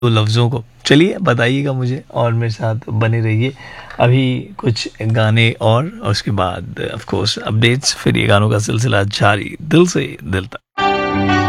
दो लफ्ज़ों को। चलिए बताइएगा मुझे और मेरे साथ बने रहिए। अभी कुछ गाने और उसके बाद ऑफ कोर्स अपडेट्स, फिर ये गानों का सिलसिला जारी दिल से दिल तक।